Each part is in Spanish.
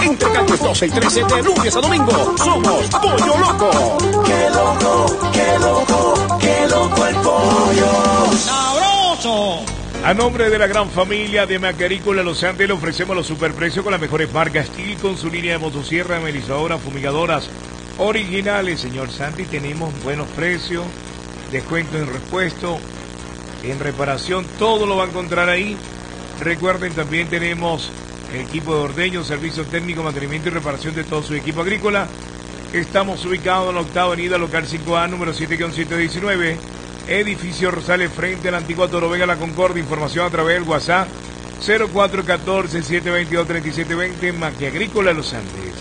Entre calles 12 y 13 de lunes a domingo. Somos Pollo Loco. ¡Qué loco, qué loco, qué loco el pollo! ¡Sabroso! A nombre de la gran familia de Macarícola Los Andes le ofrecemos los superprecios con las mejores marcas y con su línea de motosierra, amenizadoras, fumigadoras originales. Señor Santi, tenemos buenos precios, descuento en repuesto, en reparación, todo lo va a encontrar ahí. Recuerden, también tenemos equipo de ordeño, servicio técnico, mantenimiento y reparación de todo su equipo agrícola. Estamos ubicados en la octava avenida, local 5A, número 7-719, edificio Rosales, frente a la antigua Toro Vega, La Concordia. Información a través del WhatsApp 0414-722-3720, Maquia Agrícola Los Andes.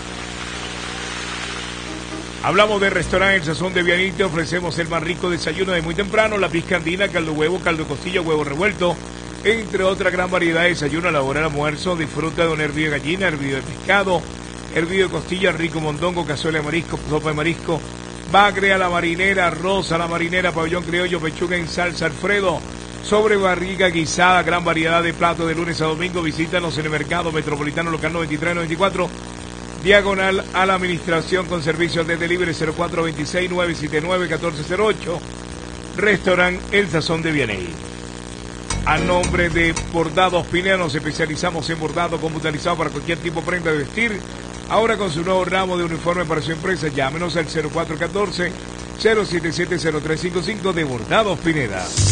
Hablamos de restaurante El Sazón de Vianite. Ofrecemos el más rico desayuno de muy temprano, la pizca andina, caldo huevo, caldo de costilla, huevo revuelto, entre otra gran variedad de desayuno, laboral, almuerzo. Disfruta de un hervido de gallina, hervido de pescado, hervido de costilla, rico mondongo, cazuela de marisco, sopa de marisco, bagre a la marinera, arroz a la marinera, pabellón criollo, pechuga en salsa Alfredo, sobre barriga guisada, gran variedad de platos de lunes a domingo. Visítanos en el Mercado Metropolitano Local 9394, diagonal a la administración, con servicios de delivery 0426-979-1408. Restaurante El Sazón de Vianey. A nombre de Bordados Pineda, nos especializamos en bordado computarizado para cualquier tipo de prenda de vestir. Ahora con su nuevo ramo de uniforme para su empresa, llámenos al 0414-077-0355 de Bordados Pineda.